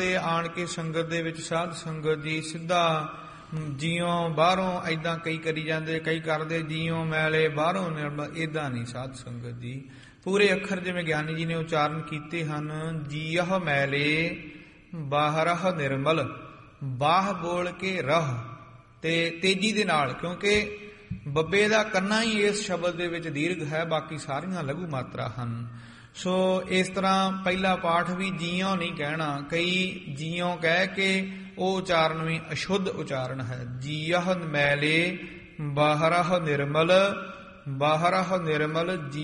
ਆਣ ਕੇ ਸੰਗਤ ਦੇ ਵਿੱਚ ਸਾਧ ਸੰਗਤ ਜੀ ਸਿੱਧਾ ਜੀਓਂ ਬਾਹਰੋਂ ਏਦਾਂ ਕਈ ਕਰੀ ਜਾਂਦੇ, ਕਈ ਕਰਦੇ ਜੀਓਂ ਮੈਲੇ ਬਾਹਰੋਂ ਨਿਰਮਲ। ਏਦਾਂ ਨਹੀਂ ਸਾਧ ਸੰਗਤ ਜੀ, ਪੂਰੇ ਅੱਖਰ ਜਿਵੇਂ ਗਿਆਨੀ ਜੀ ਨੇ ਉਚਾਰਨ ਕੀਤੇ ਹਨ। ਜੀਅਹ ਮੈਲੇ ਬਾਹਰਹ ਨਿਰਮਲ, ਬਾਹ ਬੋਲ ਕੇ ਰਹ ਤੇ ਤੇਜੀ ਦੇ ਨਾਲ, ਕਿਉਂਕਿ ਬੱਬੇ ਦਾ ਕੰਨਾ ਹੀ ਇਸ ਸ਼ਬਦ ਦੇ ਵਿੱਚ ਦੀਰਘ ਹੈ, ਬਾਕੀ ਸਾਰੀਆਂ ਲਘੂ ਮਾਤਰਾ ਹਨ। ਸੋ ਇਸ ਤਰ੍ਹਾਂ ਪਹਿਲਾ ਪਾਠ ਵੀ ਜੀਓਂ ਨਹੀਂ ਕਹਿਣਾ, ਕਈ ਜੀਓਂ ਕਹਿ ਕੇ ਉਹ ਉਚਾਰਨ ਵੀ ਅਸ਼ੁੱਧ ਉਚਾਰਨ ਹੈ। ਜੀਅਹ ਮੈਲੇ ਬਾਹਰਹ ਨਿਰਮਲ, ਬਾਹਰਹ ਨਿਰਮਲ ਜੀ